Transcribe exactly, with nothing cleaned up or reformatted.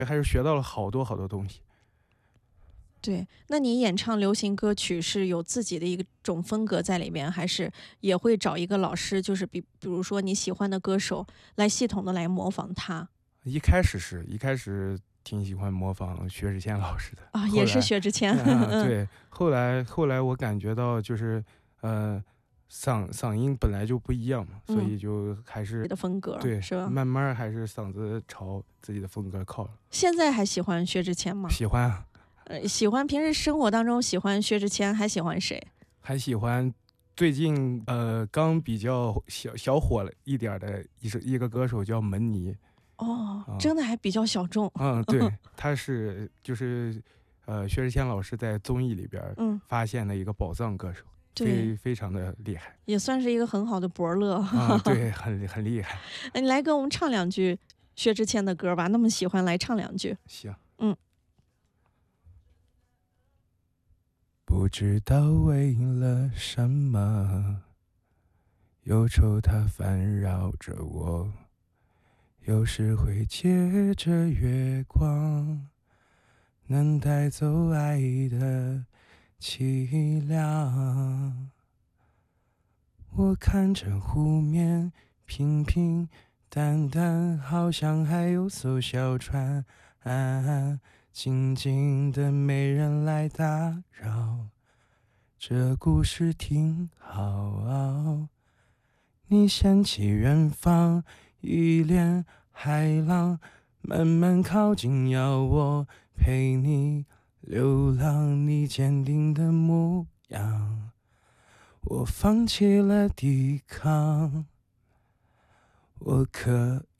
还是学到了好多好多东西。 对，那你演唱流行歌曲是有自己的一种风格在里面，还是也会找一个老师，就是比比如说你喜欢的歌手来系统的来模仿他？ 一开始是一开始挺喜欢模仿薛之谦老师的， 啊，也是后来薛之谦， 啊， 嗯。 对，后来后来我感觉到就是，呃，嗓嗓音本来就不一样嘛，所嗯。 以就还是你的风格， 对， 是吧？ 慢慢还是嗓子朝自己的风格靠了。 现在还喜欢薛之谦吗？ 喜欢啊。 呃，喜欢平时生活当中喜欢薛之谦，还喜欢谁？ 还喜欢最近，呃，刚比较小小火了一点儿的一首一个歌手叫门尼。 哦， 啊。 真的还比较小众。 嗯，对，他是就是，呃，薛之谦老师在综艺里边儿嗯。 发现的一个宝藏歌手， 对。 非非常地厉害。 也算是一个很好的伯乐。 啊，对，很很厉害。 那你来给我们唱两句薛之谦的歌吧，那么喜欢来唱两句。 行。 嗯。 不知道为了什么，忧愁它烦扰着我，有时会借着月光，能带走爱的凄凉。我看着湖面平平淡淡，好像还有艘小船，静静的没人来打扰，这故事挺好。你掀起远方一帘海浪，慢慢靠近，要我陪你流浪，你坚定的模样，我放弃了抵抗，我可